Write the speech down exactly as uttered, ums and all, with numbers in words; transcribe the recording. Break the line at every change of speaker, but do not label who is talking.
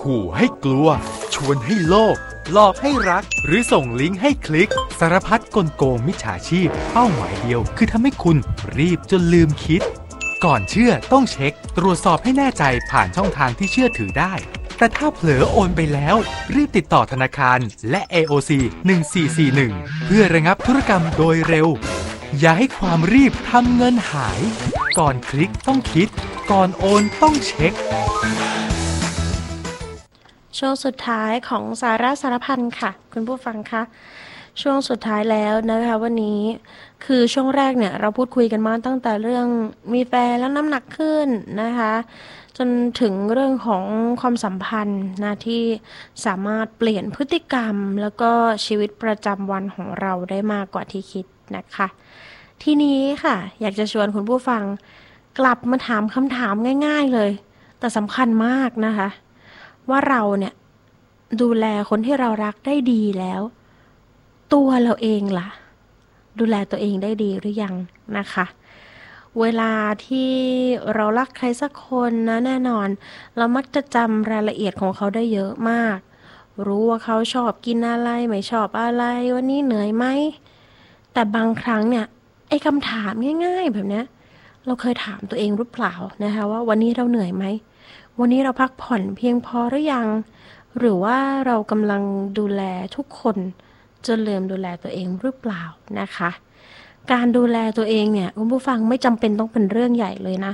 ขู่ให้กลัวชวนให้โลภหลอกให้รักหรือส่งลิงก์ให้คลิกสารพัดกลโกงมิจฉาชีพเป้าหมายเดียวคือทำให้คุณรีบจนลืมคิดก่อนเชื่อต้องเช็คตรวจสอบให้แน่ใจผ่านช่องทางที่เชื่อถือได้แต่ถ้าเผลอโอนไปแล้วรีบติดต่อธนาคารและ เอ โอ ซี หนึ่งสี่สี่หนึ่งเพื่อระงับธุรกรรมโดยเร็วอย่าให้ความรีบทำเงินหายก่อนคลิกต้องคิดก่อนโอนต้องเช็ค
ช่วงสุดท้ายของสาระสารพันค่ะคุณผู้ฟังคะช่วงสุดท้ายแล้วนะคะวันนี้คือช่วงแรกเนี่ยเราพูดคุยกันมาตั้งแต่เรื่องมีแฟนแล้วน้ำหนักขึ้นนะคะจนถึงเรื่องของความสัมพันธ์นะที่สามารถเปลี่ยนพฤติกรรมแล้วก็ชีวิตประจำวันของเราได้มากกว่าที่คิดนะคะทีนี้ค่ะอยากจะชวนคุณผู้ฟังกลับมาถามคำถามง่ายๆเลยแต่สำคัญมากนะคะว่าเราเนี่ยดูแลคนที่เรารักได้ดีแล้วตัวเราเองล่ะดูแลตัวเองได้ดีหรือยังนะคะเวลาที่เรารักใครสักคนนะแน่นอนเรามักจะจำรายละเอียดของเขาได้เยอะมากรู้ว่าเขาชอบกินอะไรไม่ชอบอะไรวันนี้เหนื่อยไหมแต่บางครั้งเนี่ยไอ้คำถามง่ายๆแบบเนี้ยเราเคยถามตัวเองหรือเปล่านะคะว่าวันนี้เราเหนื่อยไหมวันนี้เราพักผ่อนเพียงพอหรือยังหรือว่าเรากำลังดูแลทุกคนจนลืมดูแลตัวเองหรือเปล่านะคะการดูแลตัวเองเนี่ยคุณผู้ฟังไม่จำเป็นต้องเป็นเรื่องใหญ่เลยนะ